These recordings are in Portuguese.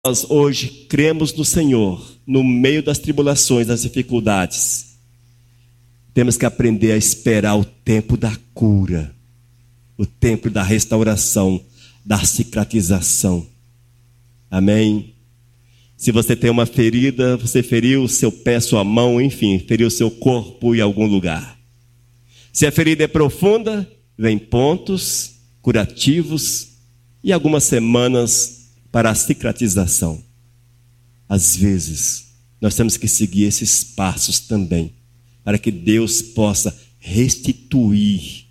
nós hoje cremos no Senhor, no meio das tribulações, das dificuldades, temos que aprender a esperar o tempo da cura, o tempo da restauração, da cicatrização. Amém? Se você tem uma ferida, você feriu seu pé, sua mão, enfim, feriu seu corpo em algum lugar. Se a ferida é profunda, vem pontos curativos e algumas semanas para a cicatrização. Às vezes, nós temos que seguir esses passos também, para que Deus possa restituir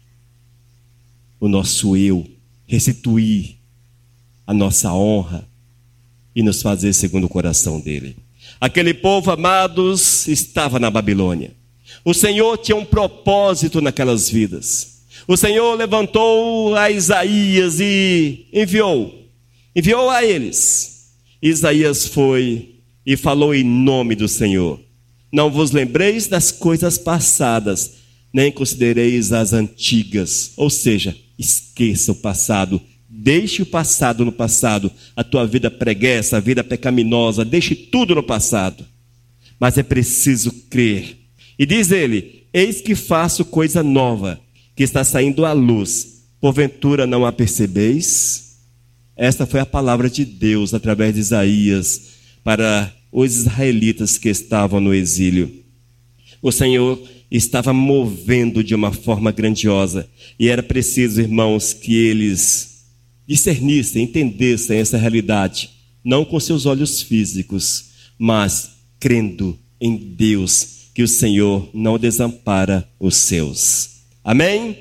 o nosso eu, restituir a nossa honra e nos fazer segundo o coração dele. Aquele povo, amados, estava na Babilônia. O Senhor tinha um propósito naquelas vidas. O Senhor levantou a Isaías e enviou a eles. Isaías foi e falou em nome do Senhor. Não vos lembreis das coisas passadas, nem considereis as antigas. Ou seja, esqueça o passado. Deixe o passado no passado. A tua vida preguiça, a vida pecaminosa, deixe tudo no passado. Mas é preciso crer. E diz ele: eis que faço coisa nova, que está saindo à luz. Porventura não a percebeis? Esta foi a palavra de Deus através de Isaías para os israelitas que estavam no exílio. O Senhor estava movendo de uma forma grandiosa e era preciso, irmãos, que eles discernissem, entendessem essa realidade, não com seus olhos físicos, mas crendo em Deus, que o Senhor não desampara os seus. Amém?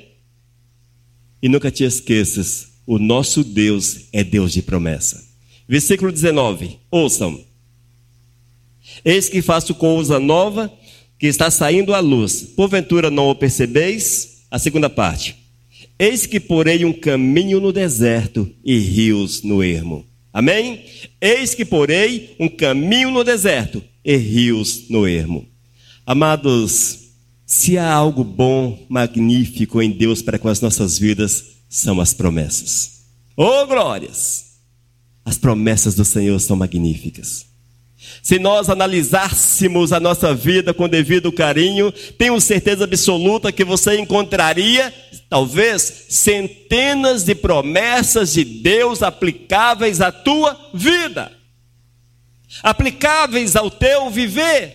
E nunca te esqueças, o nosso Deus é Deus de promessa. Versículo 19, ouçam. Eis que faço coisa nova, que está saindo à luz. Porventura não o percebeis? A segunda parte. Eis que porei um caminho no deserto e rios no ermo. Amém? Eis que porei um caminho no deserto e rios no ermo. Amados, se há algo bom, magnífico em Deus para com as nossas vidas, são as promessas. Oh, glórias! As promessas do Senhor são magníficas. Se nós analisássemos a nossa vida com devido carinho, tenho certeza absoluta que você encontraria, talvez, centenas de promessas de Deus aplicáveis à tua vida, aplicáveis ao teu viver.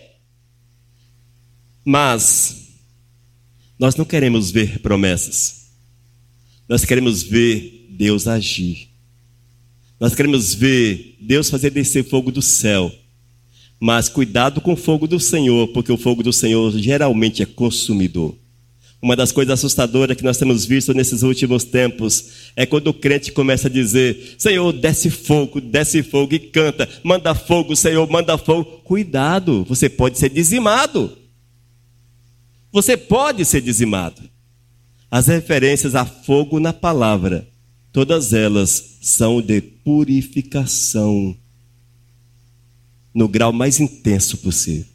Mas nós não queremos ver promessas, nós queremos ver Deus agir. Nós queremos ver Deus fazer descer fogo do céu. Mas cuidado com o fogo do Senhor, porque o fogo do Senhor geralmente é consumidor. Uma das coisas assustadoras que nós temos visto nesses últimos tempos é quando o crente começa a dizer: Senhor, desce fogo, e canta, manda fogo, Senhor, manda fogo. Cuidado, você pode ser dizimado. Você pode ser dizimado. As referências a fogo na palavra, todas elas são de purificação, no grau mais intenso possível.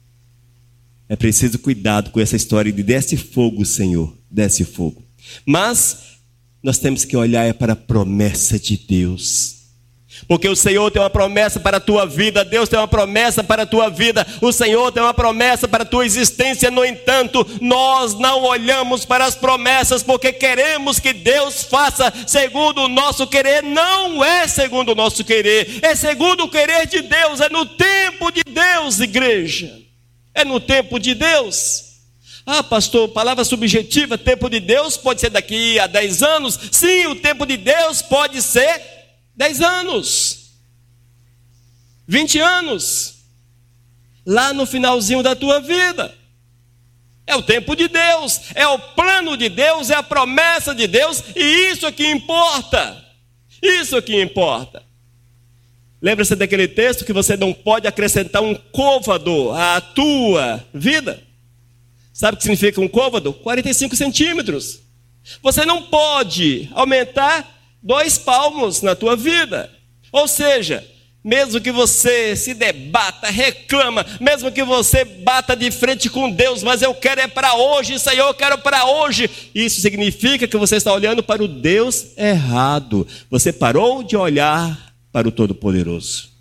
É preciso cuidado com essa história de desce fogo, Senhor, desce fogo. Mas nós temos que olhar para a promessa de Deus. Porque o Senhor tem uma promessa para a tua vida, Deus tem uma promessa para a tua vida, o Senhor tem uma promessa para a tua existência. No entanto, nós não olhamos para as promessas porque queremos que Deus faça segundo o nosso querer. Não é segundo o nosso querer, é segundo o querer de Deus, é no tempo de Deus, igreja. É no tempo de Deus. Ah, pastor, palavra subjetiva, tempo de Deus pode ser daqui a 10 anos. Sim, o tempo de Deus pode ser 10 anos, 20 anos, lá no finalzinho da tua vida. É o tempo de Deus, é o plano de Deus, é a promessa de Deus, e isso é que importa. Isso é que importa. Lembra-se daquele texto que você não pode acrescentar um côvado à tua vida? Sabe o que significa um côvado? 45 centímetros. Você não pode aumentar 2 palmos na tua vida. Ou seja, mesmo que você se debata, reclama, mesmo que você bata de frente com Deus, mas eu quero é para hoje, Senhor, eu quero para hoje. Isso significa que você está olhando para o Deus errado. Você parou de olhar para o Todo-Poderoso.